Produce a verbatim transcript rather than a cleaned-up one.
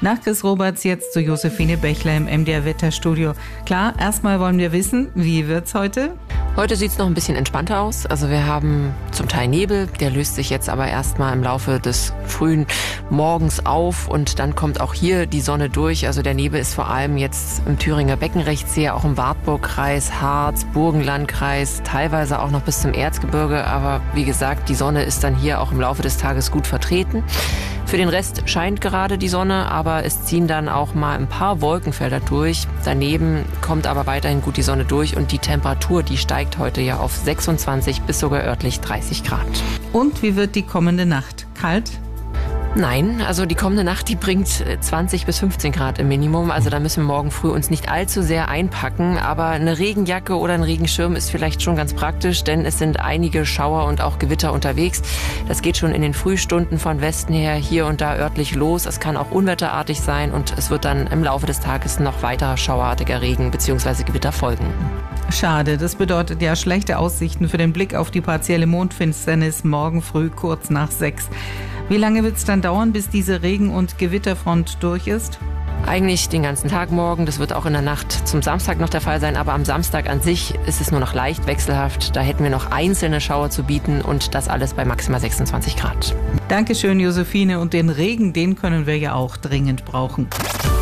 Nach Chris Roberts jetzt zu Josephine Bechler im M D R-Wetterstudio. Klar, erstmal wollen wir wissen, wie wird's heute? Heute sieht es noch ein bisschen entspannter aus. Also wir haben zum Teil Nebel, der löst sich jetzt aber erstmal im Laufe des frühen Morgens auf und dann kommt auch hier die Sonne durch. Also der Nebel ist vor allem jetzt im Thüringer Beckenrechtsee, auch im Wartburgkreis, Harz, Burgenlandkreis, teilweise auch noch bis zum Erzgebirge. Aber wie gesagt, die Sonne ist dann hier auch im Laufe des Tages gut vertreten. Für den Rest scheint gerade die Sonne, aber es ziehen dann auch mal ein paar Wolkenfelder durch. Daneben kommt aber weiterhin gut die Sonne durch und die Temperatur, die steigt heute ja auf sechsundzwanzig bis sogar örtlich dreißig Grad. Und wie wird die kommende Nacht? Kalt? Nein, also die kommende Nacht, die bringt zwanzig bis fünfzehn Grad im Minimum. Also da müssen wir morgen früh uns nicht allzu sehr einpacken. Aber eine Regenjacke oder ein Regenschirm ist vielleicht schon ganz praktisch, denn es sind einige Schauer und auch Gewitter unterwegs. Das geht schon in den Frühstunden von Westen her hier und da örtlich los. Es kann auch unwetterartig sein und es wird dann im Laufe des Tages noch weiterer schauerartiger Regen bzw. Gewitter folgen. Schade, das bedeutet ja schlechte Aussichten für den Blick auf die partielle Mondfinsternis morgen früh kurz nach sechs. Wie lange wird es dann dauern, bis diese Regen- und Gewitterfront durch ist? Eigentlich den ganzen Tag morgen. Das wird auch in der Nacht zum Samstag noch der Fall sein. Aber am Samstag an sich ist es nur noch leicht wechselhaft. Da hätten wir noch einzelne Schauer zu bieten und das alles bei maximal sechsundzwanzig Grad. Dankeschön, Josephine. Und den Regen, den können wir ja auch dringend brauchen.